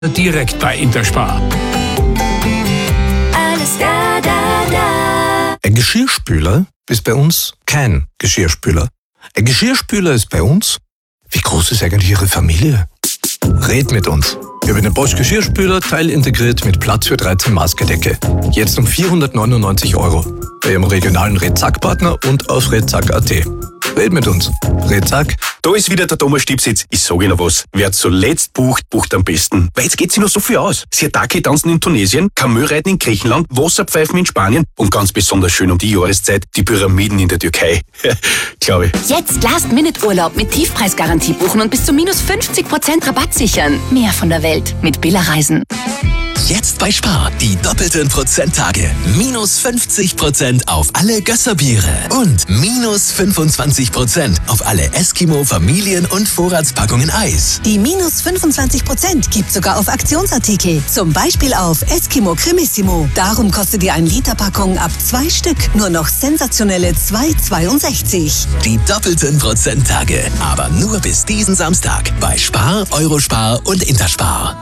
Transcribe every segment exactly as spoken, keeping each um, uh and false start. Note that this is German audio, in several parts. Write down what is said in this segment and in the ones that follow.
direkt bei Interspar. Alles da, da, da. Ein Geschirrspüler ist bei uns kein Geschirrspüler. Ein Geschirrspüler ist bei uns... Wie groß ist eigentlich Ihre Familie? Red mit uns. Wir haben den Bosch Geschirrspüler teilintegriert mit Platz für dreizehn Maßgedecke. Jetzt um vierhundertneunundneunzig Euro. Bei Ihrem regionalen Redzack-Partner und auf redzack punkt at. Red mit uns. Redzack. Da ist wieder der Thomas Stipsitz. Ich sage Ihnen was. Wer zuletzt bucht, bucht am besten. Weil jetzt geht sich noch so viel aus. Siatake tanzen in Tunesien, Kamelreiten in Griechenland, Wasserpfeifen in Spanien und ganz besonders schön um die Jahreszeit die Pyramiden in der Türkei. Glaube ich. Jetzt Last-Minute-Urlaub mit Tiefpreisgarantie buchen und bis zu minus fünfzig Prozent Rabatt sichern. Mehr von der Welt mit Billa Reisen. Jetzt bei Spar die doppelten Prozenttage. Minus fünfzig Prozent auf alle Gösserbiere und minus fünfundzwanzig Prozent auf alle Eskimo Familien- und Vorratspackungen Eis. Die minus fünfundzwanzig Prozent gibt sogar auf Aktionsartikel. Zum Beispiel auf Eskimo Cremissimo. Darum kostet die ein Liter Packung ab zwei Stück nur noch sensationelle zwei Euro zweiundsechzig. Die doppelten Prozenttage. Aber nur bis diesen Samstag bei Spar, Eurospar und Interspar.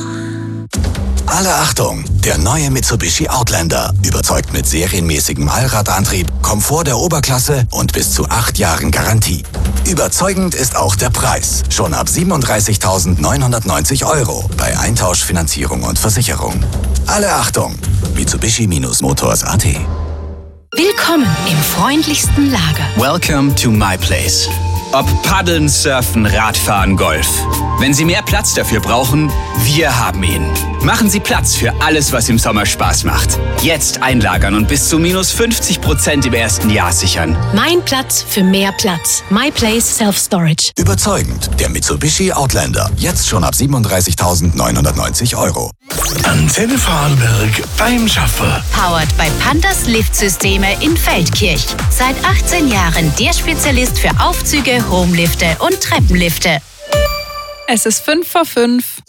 Alle Achtung! Der neue Mitsubishi Outlander überzeugt mit serienmäßigem Allradantrieb, Komfort der Oberklasse und bis zu acht Jahren Garantie. Überzeugend ist auch der Preis. Schon ab siebenunddreißigtausendneunhundertneunzig Euro bei Eintausch, Finanzierung und Versicherung. Alle Achtung! Mitsubishi-Motors punkt at. Willkommen im freundlichsten Lager. Welcome to my place. Ob Paddeln, Surfen, Radfahren, Golf. Wenn Sie mehr Platz dafür brauchen, wir haben ihn. Machen Sie Platz für alles, was im Sommer Spaß macht. Jetzt einlagern und bis zu minus fünfzig Prozent im ersten Jahr sichern. Mein Platz für mehr Platz. My Place Self Storage. Überzeugend. Der Mitsubishi Outlander. Jetzt schon ab siebenunddreißigtausendneunhundertneunzig Euro. Antenne Vorarlberg beim Schaffer. Powered by Pandas Liftsysteme in Feldkirch. Seit achtzehn Jahren der Spezialist für Aufzüge, Homelifte und Treppenlifte. Es ist fünf vor fünf.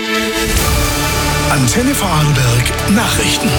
Antenne Vorarlberg Nachrichten.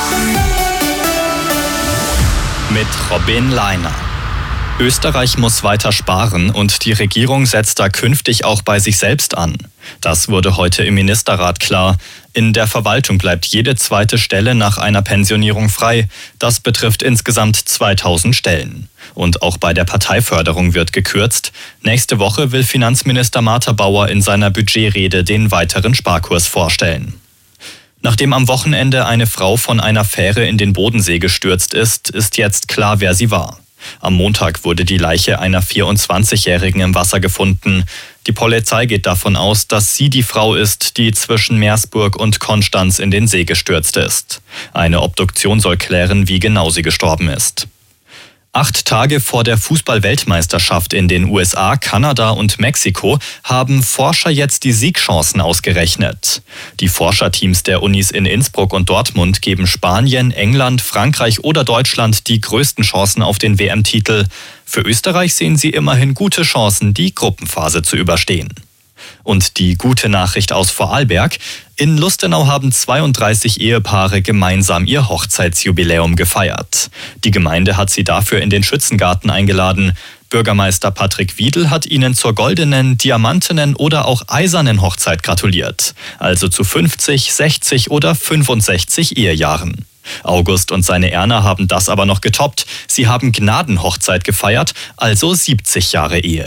Mit Robin Leiner. Österreich muss weiter sparen und die Regierung setzt da künftig auch bei sich selbst an. Das wurde heute im Ministerrat klar. In der Verwaltung bleibt jede zweite Stelle nach einer Pensionierung frei. Das betrifft insgesamt zweitausend Stellen. Und auch bei der Parteiförderung wird gekürzt. Nächste Woche will Finanzminister Martha Bauer in seiner Budgetrede den weiteren Sparkurs vorstellen. Nachdem am Wochenende eine Frau von einer Fähre in den Bodensee gestürzt ist, ist jetzt klar, wer sie war. Am Montag wurde die Leiche einer vierundzwanzigjährigen im Wasser gefunden. Die Polizei geht davon aus, dass sie die Frau ist, die zwischen Meersburg und Konstanz in den See gestürzt ist. Eine Obduktion soll klären, wie genau sie gestorben ist. Acht Tage vor der Fußball-Weltmeisterschaft in den U S A, Kanada und Mexiko haben Forscher jetzt die Siegchancen ausgerechnet. Die Forscherteams der Unis in Innsbruck und Dortmund geben Spanien, England, Frankreich oder Deutschland die größten Chancen auf den W M-Titel. Für Österreich sehen sie immerhin gute Chancen, die Gruppenphase zu überstehen. Und die gute Nachricht aus Vorarlberg: In Lustenau haben zweiunddreißig Ehepaare gemeinsam ihr Hochzeitsjubiläum gefeiert. Die Gemeinde hat sie dafür in den Schützengarten eingeladen. Bürgermeister Patrick Wiedl hat ihnen zur goldenen, diamantenen oder auch eisernen Hochzeit gratuliert. Also zu fünfzig, sechzig oder fünfundsechzig Ehejahren. August und seine Erna haben das aber noch getoppt. Sie haben Gnadenhochzeit gefeiert, also siebzig Jahre Ehe.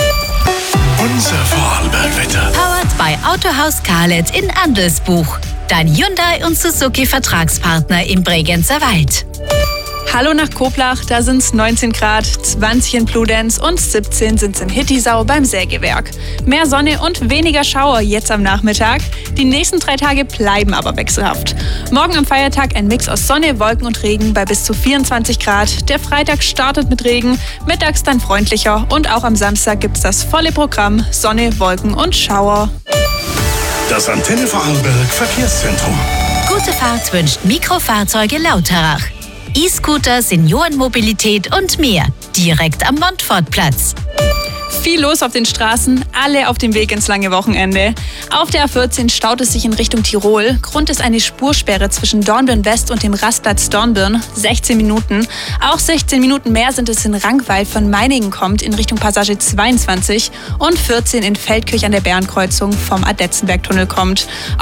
Unser Vorarlberg-Wetter. Powered by Autohaus Karlet in Andelsbuch. Dein Hyundai und Suzuki Vertragspartner im Bregenzer Wald. Hallo nach Koblach, da sind es neunzehn Grad, zwanzig in Bludenz und siebzehn sind es in Hittisau beim Sägewerk. Mehr Sonne und weniger Schauer jetzt am Nachmittag. Die nächsten drei Tage bleiben aber wechselhaft. Morgen am Feiertag ein Mix aus Sonne, Wolken und Regen bei bis zu vierundzwanzig Grad. Der Freitag startet mit Regen, mittags dann freundlicher und auch am Samstag gibt es das volle Programm: Sonne, Wolken und Schauer. Das Antenne Vorarlberg Verkehrszentrum. Gute Fahrt wünscht Mikrofahrzeuge Lauterach. E-Scooter, Seniorenmobilität und mehr. Direkt am Montfortplatz. Viel los auf den Straßen, alle auf dem Weg ins lange Wochenende. Auf der A vierzehn staut es sich in Richtung Tirol. Grund ist eine Spursperre zwischen Dornbirn West und dem Rastplatz Dornbirn. sechzehn Minuten. Auch sechzehn Minuten mehr sind es in Rangweil von Meiningen kommt in Richtung Passage zweiundzwanzig und vierzehn in Feldkirch an der Bärenkreuzung vom Adetzenbergtunnel kommt.